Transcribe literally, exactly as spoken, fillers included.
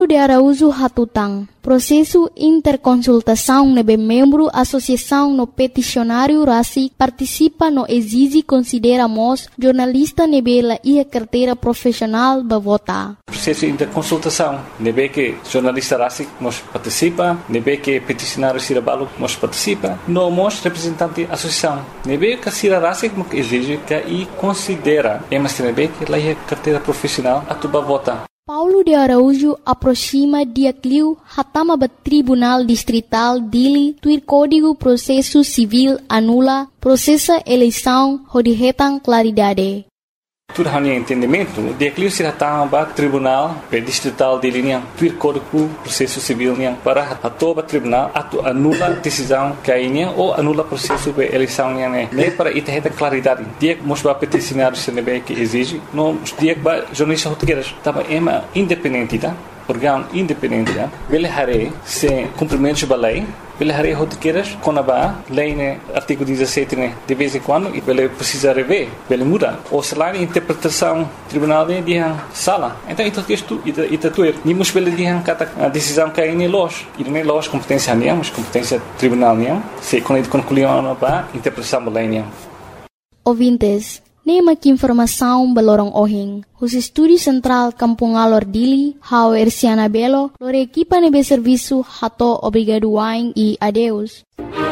Paulo de Araújo hatutang processo interconsultação nebe membro associação no peticionário RACIC participa no exige consideramos jornalista nebe la ia carteira profissional ba vota. Processo de interconsultação nebe que jornalista RACIC nos participa, nebe que peticionário Sirabalo nos participa, no mos representante associação nebe que Sira RACIC nos exige que e considera emas nebe que la ia carteira profissional atuba vota. Paulo de Araújo aproxima dia cliu hatama ba Tribunal Distrital Dili tuir Código Processo Civil anula processa eleição hodihetang claridade. Tudo hanya entendimento, dia cliu se hatama ba Tribunal Distrital Dili niang tuir Código Processo Civil niang para atoba tribunal atu anula decisão kainya ou anula processo de eleição niang ne. Ne para itaheta claridade. Dia mos ba peticionário se nebe que exige, no dia ba jornalista português tava ema independente tá? Órgão independente tá? Bele hare se cumprimento da lei. Bele hare rotiqueiras quando a lei né artigo dezessete né de vez em quando e bele precisa rever, bele muda. Ou se lá a interpretação tribunal né de sala. Então isso que isto ita ita tuer. Nimos bele de kata a decisão que é los. E não é los competência né, mas competência tribunal né. Se quando concluiu para interpretação da lei né. Ouvintes, nema que informação balorong ohing. Os estúdios central Kampung Alor Dili, hao Ersiana Belo, lore equipa nebe serviço hato obrigado waing e adeus.